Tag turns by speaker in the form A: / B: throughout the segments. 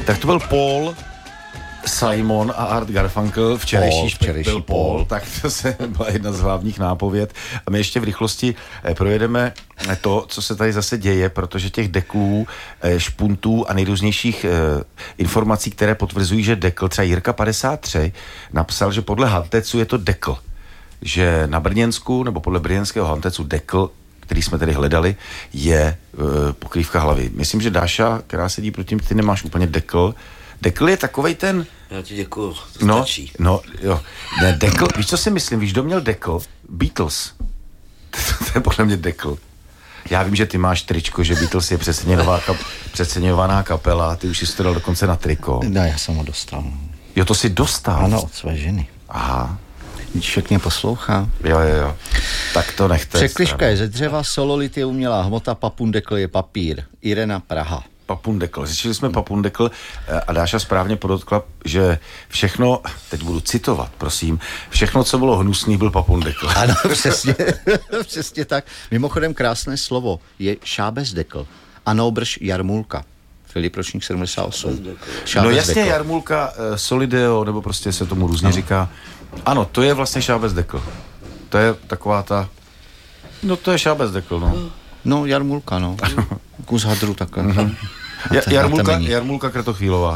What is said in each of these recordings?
A: Tak to byl Paul Simon a Art Garfunkel, včerejší byl Paul, tak to se byla jedna z hlavních nápověd. A my ještě v rychlosti projedeme to, co se tady zase děje, protože těch deklů, špuntů a nejrůznějších informací, které potvrzují, že dekl, třeba Jirka 53 napsal, že podle Hantecu je to dekl. Že na Brněnsku, nebo podle brněnského Hantecu dekl, který jsme tady hledali, je pokrývka hlavy. Myslím, že Dáša, která sedí proti, ty nemáš úplně dekl. Dekl je takovej ten...
B: Já ti děkuju, to stačí.
A: No, jo. Ne, dekl, víš, co si myslím? Víš, kdo měl dekl? Beatles. To je podle mě dekl. Já vím, že ty máš tričko, že Beatles je přeceňovaná kapela, ty už jsi to dal dokonce na triko.
C: Ne, já jsem ho dostal.
A: Jo, to jsi dostal?
C: Ano, od své ženy.
A: Aha.
C: Člověk mě poslouchá.
A: Jo. Tak to nechte.
C: Překližka je ze dřeva, sololit je umělá hmota, papundekl je papír. Irena, Praha.
A: Papundekl. Řešili jsme papundekl a Dáša správně podotkla, že všechno, teď budu citovat, prosím, všechno, co bylo hnusný, byl papundekl.
C: Ano, přesně, přesně tak. Mimochodem krásné slovo je šábezdekl a noubrž jarmulka. Filip ročník 78.
A: No jasně, jarmulka, solideo, nebo prostě se tomu různě říká. Ano, to je vlastně šábezdekl. To je taková ta... No to je šábezdekl, no.
C: No, jarmulka, no. Kus hadru takhle. Mm-hmm.
A: Jarmulka Kratochvílová.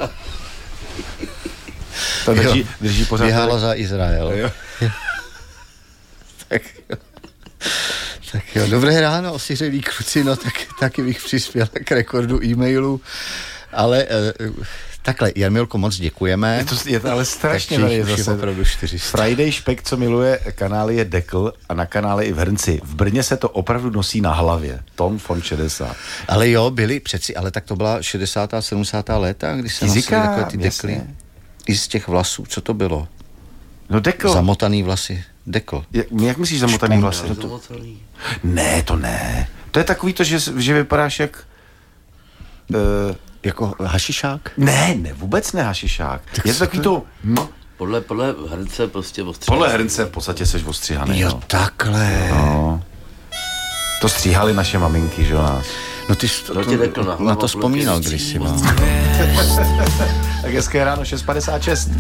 A: Ta drží pořád...
C: Běhala za Izrael.
A: Jo.
C: Tak jo, dobré ráno, osiřelí kluci, no taky bych přispěl k rekordu e-mailu, ale... Takhle, Jarmilko, moc děkujeme.
A: Je to ale strašně tady zase. Friday Špek, co miluje kanály, je dekl a na kanále i v Hrnci. V Brně se to opravdu nosí na hlavě. Tom von 60.
C: Ale jo, byli přeci, ale tak to byla 60. a 70. léta, kdy se nosili takové ty dekly. Jasně. I z těch vlasů, co to bylo?
A: No dekl.
C: Zamotaný vlasy. Dekl.
A: Jak myslíš zamotaný vlasy? Ne, to ne. To je takový to, že vypadáš jak...
C: Jako hašišák?
A: Ne, vůbec ne hašišák. Je to takový to...
B: Podle hrnce prostě ostříhaný.
A: Podle hrnce v podstatě seš ostříhaný.
C: Jo, takhle.
A: No. To stříhali naše maminky, že jo, nás.
C: No ty na to vzpomínal kdysi. Tak
A: hezké ráno, 6:56.